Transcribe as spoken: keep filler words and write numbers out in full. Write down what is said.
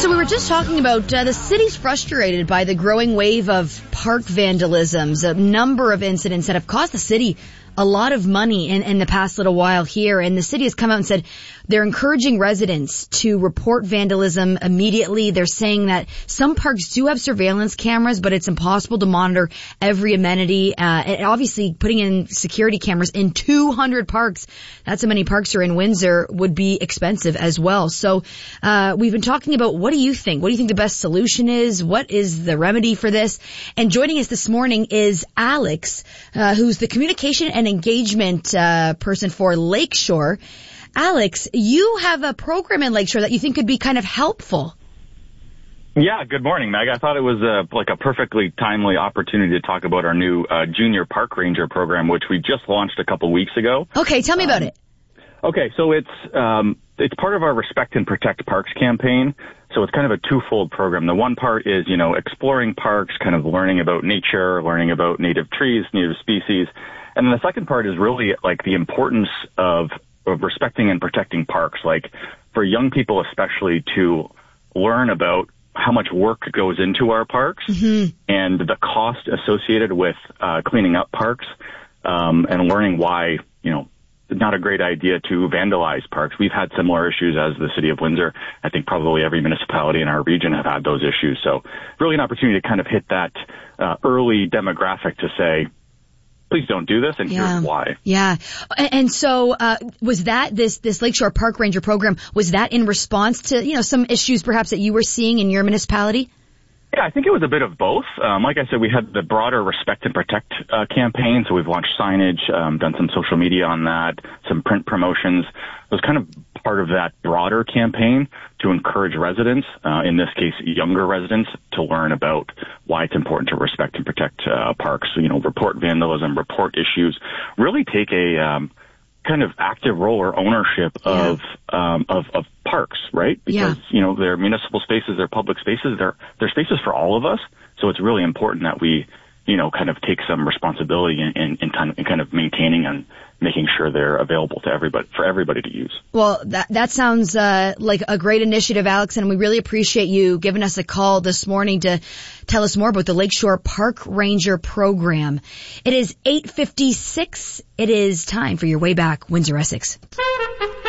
we were just talking about uh, the city's frustrated by the growing wave of park vandalisms, a number of incidents that have cost the city a lot of money in, in the past little while here. And the city has come out and said they're encouraging residents to report vandalism immediately. They're saying that some parks do have surveillance cameras, but it's impossible to monitor every amenity. Uh, and obviously putting in security cameras in two hundred parks, that's how many parks are in Windsor, would be expensive as well. So, uh, we've been talking about, what do you think? What do you think the best solution is? What is the remedy for this? And joining us this morning is Alex, uh, who's the communication and engagement uh, person for Lakeshore. Alex, you have a program in Lakeshore that you think could be kind of helpful. Yeah, good morning, Meg. I thought it was uh, like a perfectly timely opportunity to talk about our new uh, Junior Park Ranger program, which we just launched a couple weeks ago. Okay, tell me um, about it. Okay, so it's um, it's part of our Respect and Protect Parks campaign. So it's kind of a twofold program. The one part is, you know, exploring parks, kind of learning about nature, learning about native trees, native species. And then the second part is really like the importance of, of respecting and protecting parks, like for young people especially, to learn about how much work goes into our parks mm-hmm. and the cost associated with uh, cleaning up parks, um, and learning why, you know, it's not a great idea to vandalize parks. We've had similar issues as the city of Windsor. I think probably every municipality in our region have had those issues. So really an opportunity to kind of hit that uh, early demographic to say, please don't do this, and yeah. here's why. Yeah. And so, uh, was that this, this Lakeshore Park Ranger program, was that in response to, you know, some issues perhaps that you were seeing in your municipality? Yeah, I think it was a bit of both. Um, like I said, we had the broader Respect and Protect uh, campaign, so we've launched signage, um, done some social media on that, some print promotions. It was kind of part of that broader campaign to encourage residents, uh, in this case, younger residents, to learn about why it's important to respect and protect uh, parks. So, you know, report vandalism, report issues, really take a um, kind of active role or ownership of yeah. um, of, of parks, right? Because yeah. you know, they're municipal spaces, they're public spaces, they're they're spaces for all of us. So it's really important that we, you know, kind of take some responsibility in, in, in, kind, of, in kind of maintaining and making sure they're available to everybody, for everybody to use. Well, that that sounds uh, like a great initiative, Alex, and we really appreciate you giving us a call this morning to tell us more about the Lakeshore Park Ranger program. It is eight fifty-six. It is time for your Way Back, Windsor Essex.